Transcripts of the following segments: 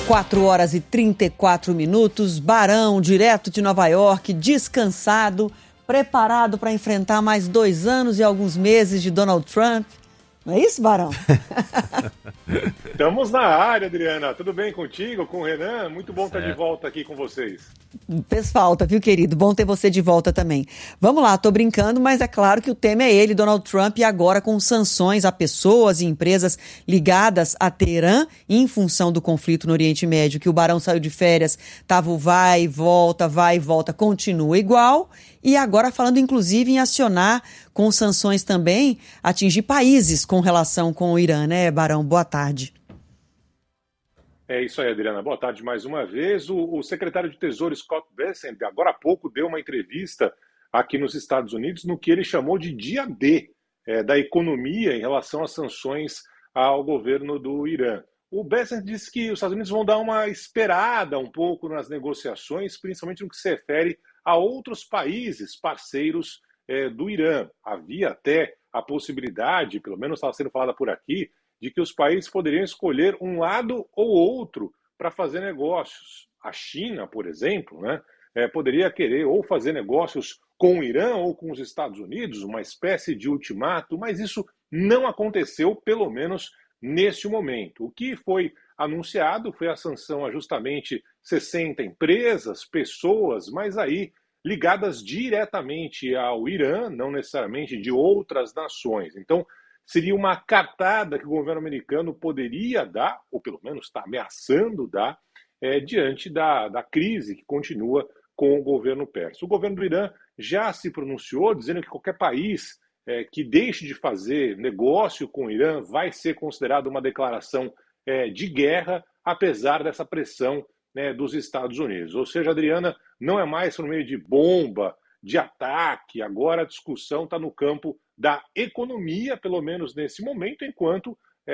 4h34. Barão, direto de Nova York, descansado, preparado para enfrentar mais 2 anos e alguns meses de Donald Trump. Não é isso, Barão? Estamos na área, Adriana. Tudo bem contigo, com o Renan? Muito bom estar de volta aqui com vocês. Fez falta, viu, querido? Bom ter você de volta também. Vamos lá, tô brincando, mas é claro que o tema é ele, Donald Trump, e agora com sanções a pessoas e empresas ligadas a Teherã em função do conflito no Oriente Médio, que o Barão saiu de férias, tava o vai e volta, continua igual. E agora falando inclusive em acionar com sanções também, atingir países com relação com o Irã, né, Barão? Boa tarde. É isso aí, Adriana. Boa tarde mais uma vez. O secretário de Tesouro, Scott Bessent, agora há pouco deu uma entrevista aqui nos Estados Unidos no que ele chamou de dia D da economia em relação às sanções ao governo do Irã. O Bessent disse que os Estados Unidos vão dar uma esperada um pouco nas negociações, principalmente no que se refere a outros países parceiros do Irã. Havia até a possibilidade, pelo menos estava sendo falada por aqui, de que os países poderiam escolher um lado ou outro para fazer negócios. A China, por exemplo, poderia querer ou fazer negócios com o Irã ou com os Estados Unidos, uma espécie de ultimato, mas isso não aconteceu, pelo menos neste momento. O que foi anunciado foi a sanção a justamente 60 empresas, pessoas, mas aí ligadas diretamente ao Irã, não necessariamente de outras nações. Então, seria uma cartada que o governo americano poderia dar, ou pelo menos está ameaçando dar, diante da crise que continua com o governo persa. O governo do Irã já se pronunciou, dizendo que qualquer país que deixe de fazer negócio com o Irã vai ser considerado uma declaração de guerra, apesar dessa pressão dos Estados Unidos. Ou seja, Adriana, não é mais por meio de bomba, de ataque, agora a discussão está no campo da economia, pelo menos nesse momento, enquanto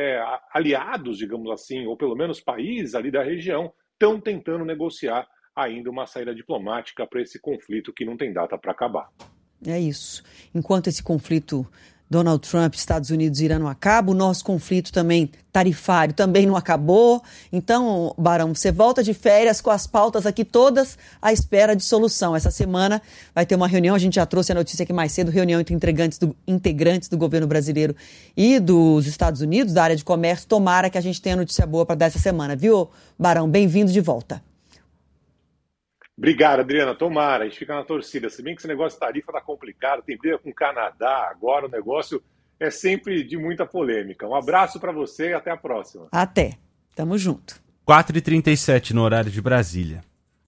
aliados, digamos assim, ou pelo menos países ali da região, estão tentando negociar ainda uma saída diplomática para esse conflito que não tem data para acabar. É isso. Enquanto esse conflito Donald Trump, Estados Unidos e Irã não acaba, o nosso conflito também tarifário também não acabou. Então, Barão, você volta de férias com as pautas aqui todas à espera de solução. Essa semana vai ter uma reunião, a gente já trouxe a notícia aqui mais cedo, reunião entre integrantes do governo brasileiro e dos Estados Unidos, da área de comércio. Tomara que a gente tenha notícia boa para dar essa semana, viu, Barão? Bem-vindo de volta. Obrigado, Adriana. Tomara, a gente fica na torcida. Se bem que esse negócio de tarifa tá complicado, tem briga com o Canadá, agora o negócio é sempre de muita polêmica. Um abraço para você e até a próxima. Até. Tamo junto. 4h37 no horário de Brasília.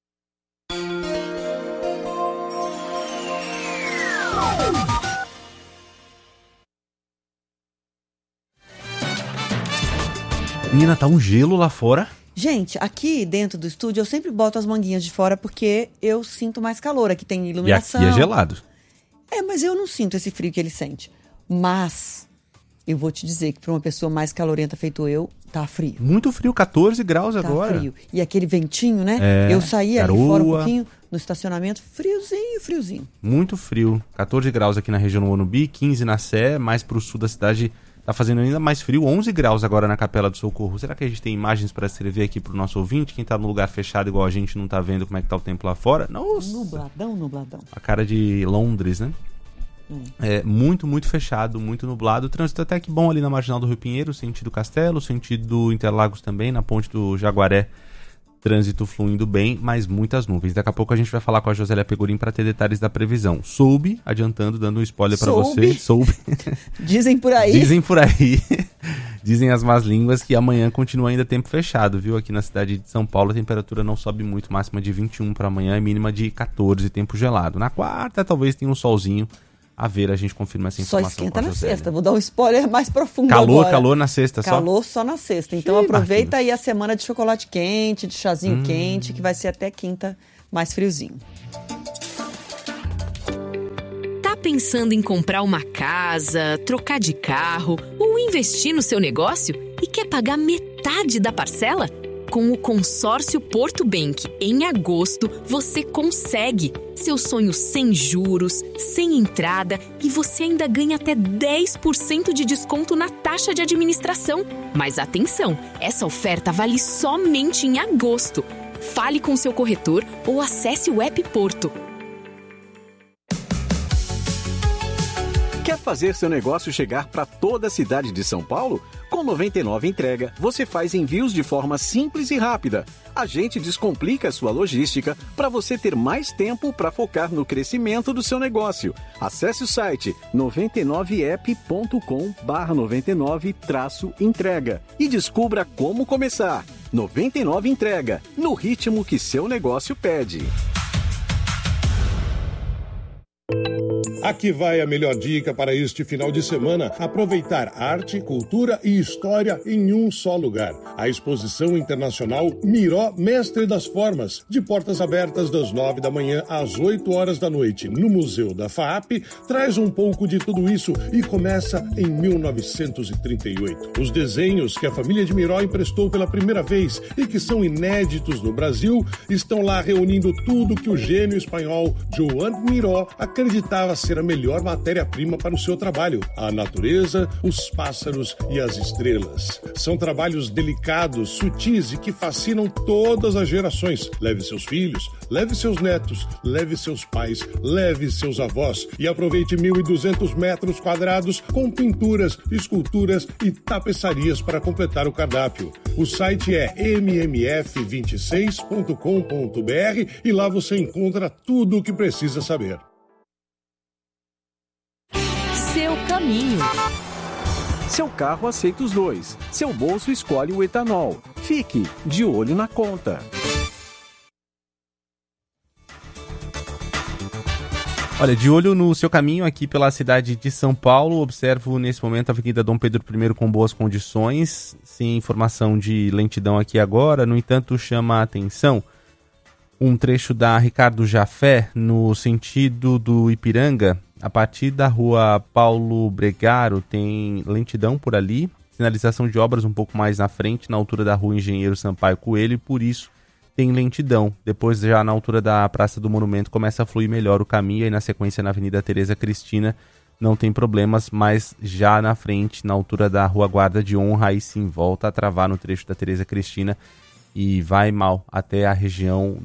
Menina, tá um gelo lá fora. Gente, aqui dentro do estúdio eu sempre boto as manguinhas de fora porque eu sinto mais calor. Aqui tem iluminação. E aqui é gelado. Mas eu não sinto esse frio que ele sente. Mas eu vou te dizer que para uma pessoa mais calorenta feito eu, tá frio. Muito frio, 14 graus agora. Tá frio. E aquele ventinho, né? Eu saí ali fora um pouquinho no estacionamento, friozinho. Muito frio. 14 graus aqui na região do Morumbi, 15 na Sé, mais pro sul da cidade. Tá fazendo ainda mais frio, 11 graus agora na Capela do Socorro. Será que a gente tem imagens para escrever aqui pro nosso ouvinte? Quem tá no lugar fechado igual a gente não tá vendo como é que tá o tempo lá fora? Nossa! Nubladão. A cara de Londres, né? É muito, muito fechado, muito nublado. O trânsito até que bom ali na Marginal do Rio Pinheiro, sentido Castelo, sentido Interlagos também, na ponte do Jaguaré. Trânsito fluindo bem, mas muitas nuvens. Daqui a pouco a gente vai falar com a Josélia Pegorim para ter detalhes da previsão. Soube, adiantando, dando um spoiler para você. Soube. Dizem por aí. Dizem as más línguas que amanhã continua ainda tempo fechado, viu? Aqui na cidade de São Paulo a temperatura não sobe muito, máxima de 21 para amanhã e mínima de 14, tempo gelado. Na quarta talvez tenha um solzinho. A ver, a gente confirma essa informação. Só esquenta na sexta. Vou dar um spoiler mais profundo agora. Calor na sexta só? Calor só na sexta. Então aproveita aí a semana de chocolate quente, de chazinho quente, que vai ser até quinta mais friozinho. Tá pensando em comprar uma casa, trocar de carro ou investir no seu negócio e quer pagar metade da parcela? Com o consórcio Porto Bank, em agosto, você consegue seu sonho sem juros, sem entrada e você ainda ganha até 10% de desconto na taxa de administração. Mas atenção, essa oferta vale somente em agosto. Fale com seu corretor ou acesse o app Porto. Quer fazer seu negócio chegar para toda a cidade de São Paulo? Com 99 Entrega, você faz envios de forma simples e rápida. A gente descomplica a sua logística para você ter mais tempo para focar no crescimento do seu negócio. Acesse o site 99app.com/99-entrega e descubra como começar. 99 Entrega, no ritmo que seu negócio pede. Aqui vai a melhor dica para este final de semana: aproveitar arte, cultura e história em um só lugar. A exposição internacional Miró, Mestre das Formas, de portas abertas das 9 da manhã às 8 horas da noite, no Museu da FAAP, traz um pouco de tudo isso e começa em 1938. Os desenhos que a família de Miró emprestou pela primeira vez e que são inéditos no Brasil, estão lá reunindo tudo que o gênio espanhol Joan Miró acreditava ser a melhor matéria-prima para o seu trabalho: a natureza, os pássaros e as estrelas. São trabalhos delicados, sutis e que fascinam todas as gerações. Leve seus filhos, leve seus netos, leve seus pais, leve seus avós e aproveite 1.200 metros quadrados com pinturas, esculturas e tapeçarias para completar o cardápio. O site é mmf26.com.br e lá você encontra tudo o que precisa saber. Seu caminho. Seu carro aceita os dois. Seu bolso escolhe o etanol. Fique de olho na conta. Olha, de olho no seu caminho aqui pela cidade de São Paulo, observo nesse momento a Avenida Dom Pedro I com boas condições, sem informação de lentidão aqui agora. No entanto, chama a atenção um trecho da Ricardo Jafé, no sentido do Ipiranga, a partir da rua Paulo Bregaro, tem lentidão por ali, sinalização de obras um pouco mais na frente, na altura da rua Engenheiro Sampaio Coelho, e por isso tem lentidão. Depois, já na altura da Praça do Monumento, começa a fluir melhor o caminho, e na sequência na Avenida Tereza Cristina não tem problemas, mas já na frente, na altura da Rua Guarda de Honra, aí sim volta a travar no trecho da Tereza Cristina e vai mal até a região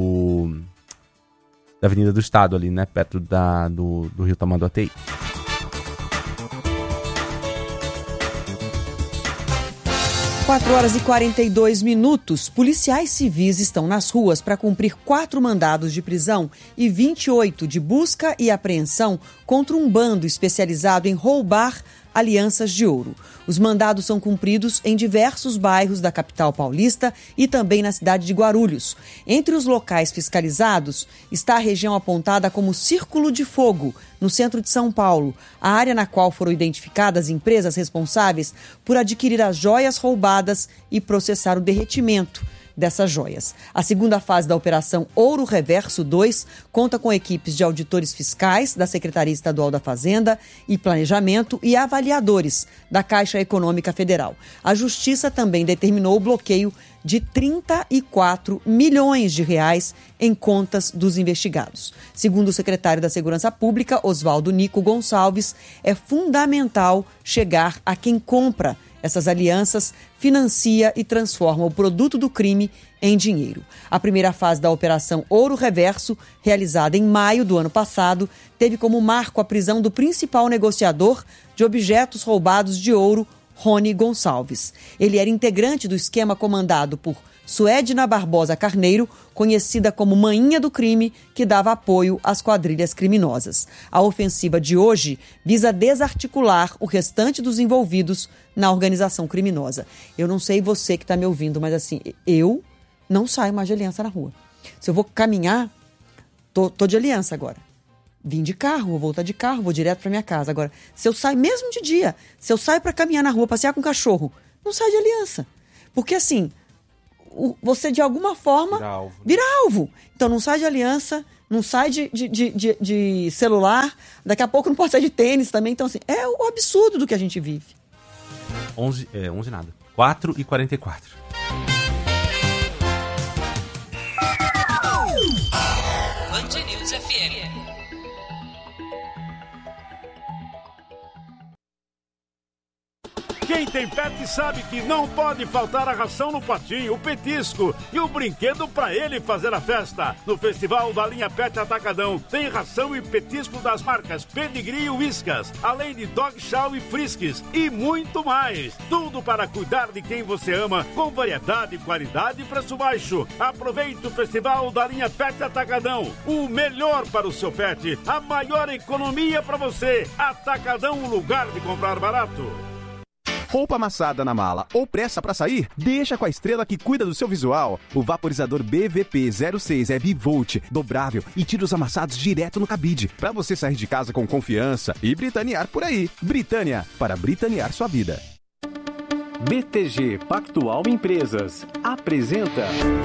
da Avenida do Estado ali, né, perto do Rio Tamanduateí. Quatro horas e 42 minutos. Policiais civis estão nas ruas para cumprir 4 mandados de prisão e 28 de busca e apreensão contra um bando especializado em roubar alianças de ouro. Os mandados são cumpridos em diversos bairros da capital paulista e também na cidade de Guarulhos. Entre os locais fiscalizados está a região apontada como Círculo de Fogo, no centro de São Paulo, a área na qual foram identificadas empresas responsáveis por adquirir as joias roubadas e processar o derretimento dessas joias. A segunda fase da Operação Ouro Reverso 2 conta com equipes de auditores fiscais da Secretaria Estadual da Fazenda e Planejamento e avaliadores da Caixa Econômica Federal. A Justiça também determinou o bloqueio de 34 milhões de reais em contas dos investigados. Segundo o secretário da Segurança Pública, Oswaldo Nico Gonçalves, é fundamental chegar a quem compra essas alianças, financia e transforma o produto do crime em dinheiro. A primeira fase da Operação Ouro Reverso, realizada em maio do ano passado, teve como marco a prisão do principal negociador de objetos roubados de ouro, Rony Gonçalves. Ele era integrante do esquema comandado por Suedna Barbosa Carneiro, conhecida como Maninha do Crime, que dava apoio às quadrilhas criminosas. A ofensiva de hoje visa desarticular o restante dos envolvidos na organização criminosa. Eu não sei você que está me ouvindo, mas assim, eu não saio mais de aliança na rua. Se eu vou caminhar, tô de aliança agora. Vim de carro, vou voltar de carro, vou direto para minha casa. Agora, se eu saio, mesmo de dia, se eu saio para caminhar na rua, passear com o cachorro, não saio de aliança. Porque assim, você de alguma forma vira alvo. Então não sai de aliança, não sai de celular, daqui a pouco não pode sair de tênis também. Então assim, é o absurdo do que a gente vive. 11 nada. 4h44. Band News FM. Quem tem pet sabe que não pode faltar a ração no potinho, o petisco e o brinquedo para ele fazer a festa. No Festival da Linha Pet Atacadão tem ração e petisco das marcas Pedigree e Whiskas, além de Dog Chow e Friskies e muito mais. Tudo para cuidar de quem você ama, com variedade, qualidade e preço baixo. Aproveite o Festival da Linha Pet Atacadão. O melhor para o seu pet, a maior economia para você. Atacadão, o lugar de comprar barato. Roupa amassada na mala ou pressa pra sair? Deixa com a Estrela que cuida do seu visual. O vaporizador BVP06 é bivolt, dobrável e tira os amassados direto no cabide, pra você sair de casa com confiança e britanear por aí. Britânia, para britanear sua vida. BTG Pactual Empresas apresenta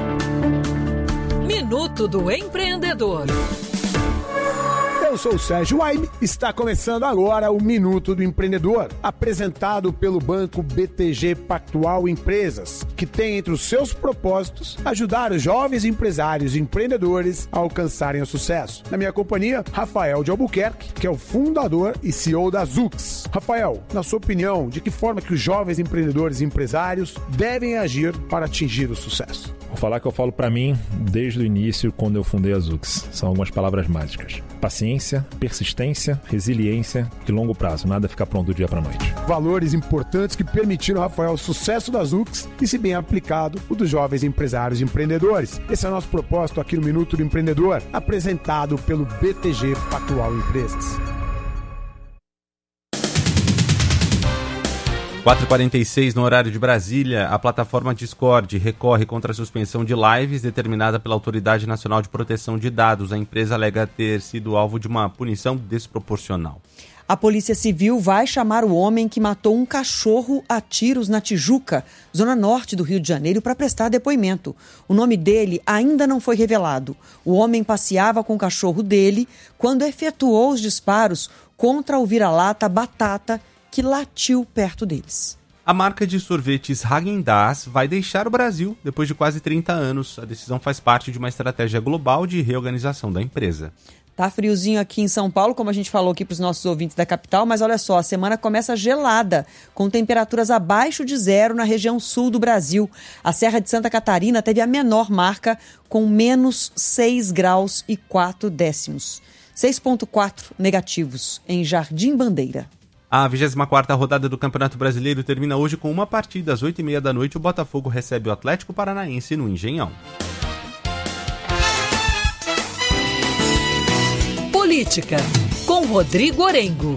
Minuto do Empreendedor. Eu sou o Sérgio Waime, está começando agora o Minuto do Empreendedor, apresentado pelo banco BTG Pactual Empresas, que tem entre os seus propósitos ajudar os jovens empresários e empreendedores a alcançarem o sucesso. Na minha companhia, Rafael de Albuquerque, que é o fundador e CEO da Zux. Rafael, na sua opinião, de que forma que os jovens empreendedores e empresários devem agir para atingir o sucesso? Vou falar que eu falo para mim desde o início, quando eu fundei a Zux. São algumas palavras mágicas. Paciência, persistência, resiliência e longo prazo. Nada fica pronto do dia para noite. Valores importantes que permitiram, Rafael, o sucesso da Zux e, se bem aplicado, o dos jovens empresários e empreendedores. Esse é o nosso propósito aqui no Minuto do Empreendedor, apresentado pelo BTG Pactual Empresas. 4h46 no horário de Brasília, a plataforma Discord recorre contra a suspensão de lives determinada pela Autoridade Nacional de Proteção de Dados. A empresa alega ter sido alvo de uma punição desproporcional. A Polícia Civil vai chamar o homem que matou um cachorro a tiros na Tijuca, zona norte do Rio de Janeiro, para prestar depoimento. O nome dele ainda não foi revelado. O homem passeava com o cachorro dele quando efetuou os disparos contra o vira-lata Batata, que latiu perto deles. A marca de sorvetes Häagen-Dazs vai deixar o Brasil depois de quase 30 anos. A decisão faz parte de uma estratégia global de reorganização da empresa. Tá friozinho aqui em São Paulo, como a gente falou aqui para os nossos ouvintes da capital, mas olha só, a semana começa gelada, com temperaturas abaixo de zero na região sul do Brasil. A Serra de Santa Catarina teve a menor marca, com menos 6 graus e 4 décimos. 6,4 negativos em Jardim Bandeira. A 24ª rodada do Campeonato Brasileiro termina hoje com uma partida. Às 8h30 da noite, o Botafogo recebe o Atlético Paranaense no Engenhão. Política, com Rodrigo Orengo.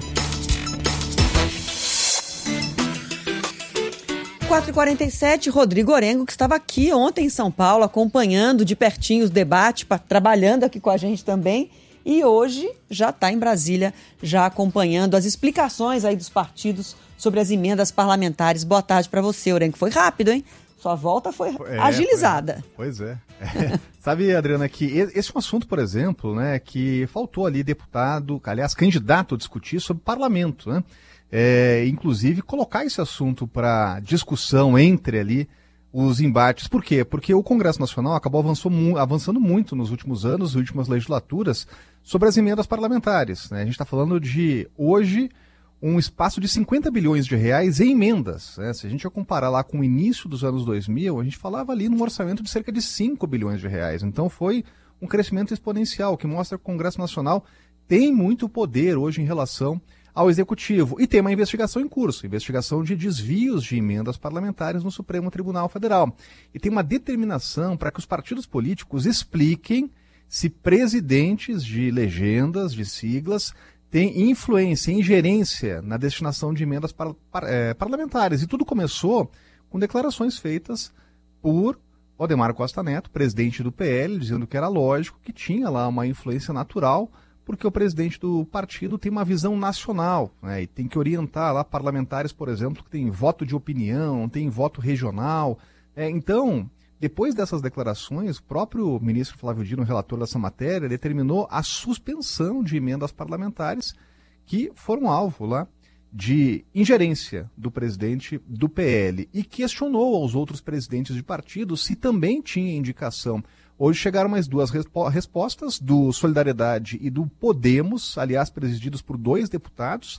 4h47, Rodrigo Orengo, que estava aqui ontem em São Paulo, acompanhando de pertinho o debate, trabalhando aqui com a gente também. E hoje já está em Brasília, já acompanhando as explicações aí dos partidos sobre as emendas parlamentares. Boa tarde para você, Orengo. Foi rápido, hein? Sua volta foi agilizada. Pois é. Sabe, Adriana, que esse é um assunto, por exemplo, né, que faltou ali deputado, aliás, candidato a discutir sobre parlamento, né? Inclusive, colocar esse assunto para discussão entre ali os embates. Por quê? Porque o Congresso Nacional acabou avançando muito nos últimos anos, nas últimas legislaturas, sobre as emendas parlamentares, né? A gente está falando de, hoje, um espaço de 50 bilhões de reais em emendas, né? Se a gente comparar lá com o início dos anos 2000, a gente falava ali num orçamento de cerca de 5 bilhões de reais. Então foi um crescimento exponencial, que mostra que o Congresso Nacional tem muito poder hoje em relação ao Executivo. E tem uma investigação em curso, investigação de desvios de emendas parlamentares no Supremo Tribunal Federal. E tem uma determinação para que os partidos políticos expliquem se presidentes de legendas, de siglas, têm influência, ingerência na destinação de emendas parlamentares. E tudo começou com declarações feitas por Valdemar Costa Neto, presidente do PL, dizendo que era lógico que tinha lá uma influência natural, porque o presidente do partido tem uma visão nacional, né, e tem que orientar lá parlamentares, por exemplo, que tem voto de opinião, tem voto regional. Então, depois dessas declarações, o próprio ministro Flávio Dino, relator dessa matéria, determinou a suspensão de emendas parlamentares que foram alvo lá de ingerência do presidente do PL e questionou aos outros presidentes de partidos se também tinha indicação. Hoje chegaram mais duas respostas, do Solidariedade e do Podemos, aliás, presididos por 2 deputados,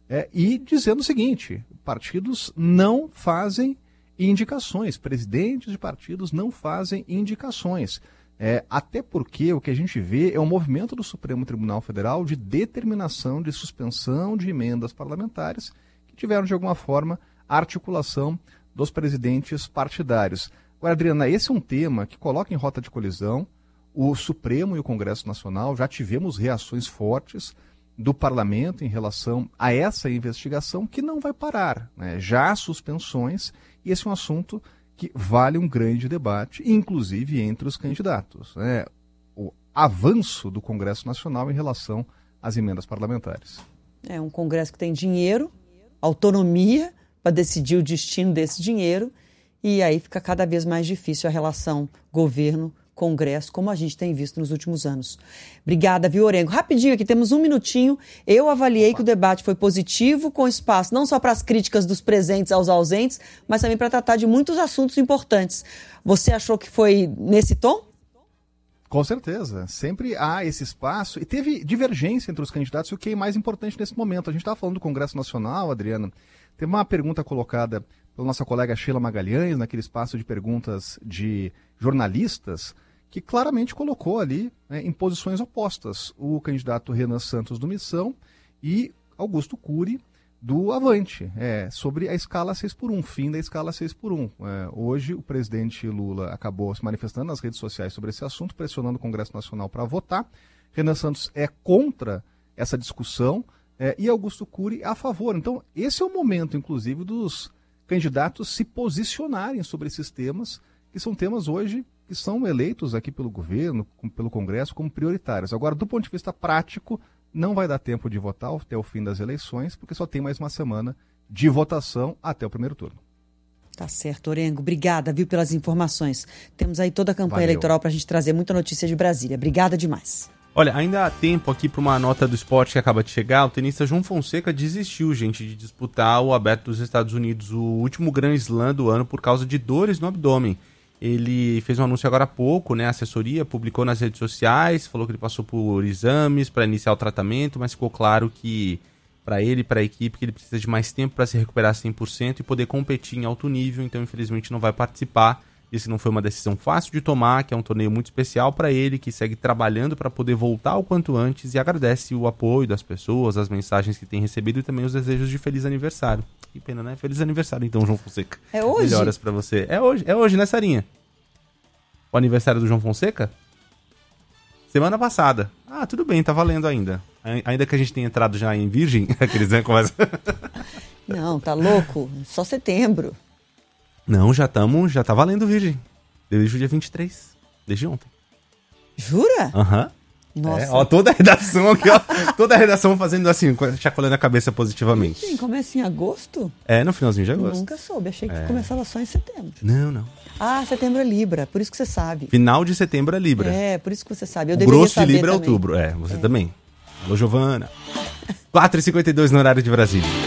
e dizendo o seguinte: partidos não fazem indicações, presidentes de partidos não fazem indicações. Até porque o que a gente vê é um movimento do Supremo Tribunal Federal de determinação de suspensão de emendas parlamentares que tiveram, de alguma forma, a articulação dos presidentes partidários. Agora, Adriana, esse é um tema que coloca em rota de colisão o Supremo e o Congresso Nacional. Já tivemos reações fortes do Parlamento em relação a essa investigação que não vai parar, né? Já há suspensões e esse é um assunto que vale um grande debate, inclusive entre os candidatos, né? O avanço do Congresso Nacional em relação às emendas parlamentares. É um Congresso que tem dinheiro, autonomia para decidir o destino desse dinheiro, e aí fica cada vez mais difícil a relação governo-Congresso, como a gente tem visto nos últimos anos. Obrigada, viu, Orengo? Rapidinho aqui, temos um minutinho. Eu avaliei que o debate foi positivo, com espaço não só para as críticas dos presentes aos ausentes, mas também para tratar de muitos assuntos importantes. Você achou que foi nesse tom? Com certeza. Sempre há esse espaço. E teve divergência entre os candidatos, o que é mais importante nesse momento. A gente estava falando do Congresso Nacional, Adriana. Teve uma pergunta colocada pela nossa colega Sheila Magalhães, naquele espaço de perguntas de jornalistas, que claramente colocou ali, né, em posições opostas o candidato Renan Santos do Missão e Augusto Cury do Avante, sobre a escala 6x1, fim da escala 6x1. Hoje o presidente Lula acabou se manifestando nas redes sociais sobre esse assunto, pressionando o Congresso Nacional para votar. Renan Santos é contra essa discussão e Augusto Cury a favor. Então esse é o momento, inclusive, dos candidatos se posicionarem sobre esses temas, que são temas hoje que são eleitos aqui pelo governo, pelo Congresso, como prioritários. Agora, do ponto de vista prático, não vai dar tempo de votar até o fim das eleições, porque só tem mais uma semana de votação até o primeiro turno. Tá certo, Orengo. Obrigada, viu, pelas informações. Temos aí toda a campanha eleitoral para a gente trazer muita notícia de Brasília. Obrigada demais. Olha, ainda há tempo aqui para uma nota do esporte que acaba de chegar. O tenista João Fonseca desistiu, gente, de disputar o Aberto dos Estados Unidos, o último Grand Slam do ano, por causa de dores no abdômen. Ele fez um anúncio agora há pouco, né? A assessoria publicou nas redes sociais, falou que ele passou por exames para iniciar o tratamento, mas ficou claro que para ele e para a equipe que ele precisa de mais tempo para se recuperar 100% e poder competir em alto nível, então infelizmente não vai participar. Esse não foi uma decisão fácil de tomar, que é um torneio muito especial para ele, que segue trabalhando para poder voltar o quanto antes e agradece o apoio das pessoas, as mensagens que tem recebido e também os desejos de feliz aniversário. Que pena, né? Feliz aniversário então, João Fonseca. É hoje? Melhoras para você. É hoje, né, Sarinha? O aniversário do João Fonseca? Semana passada. Ah, tudo bem, tá valendo ainda. Ainda que a gente tenha entrado já em virgem, aqueles, né, começa... Não, tá louco? Só setembro. Não, já tá valendo virgem. Desde o dia 23, desde ontem. Jura? Aham. Nossa. Ó, toda a redação aqui, ó. Toda a redação fazendo assim, chacoalhando a cabeça positivamente. Sim, começa em agosto? No finalzinho de agosto. Nunca soube, achei que começava só em setembro. Não. Ah, setembro é Libra, por isso que você sabe. Final de setembro é Libra. Por isso que você sabe. O grosso de Libra é outubro, você também. Alô, Giovana. 4h52 no horário de Brasília.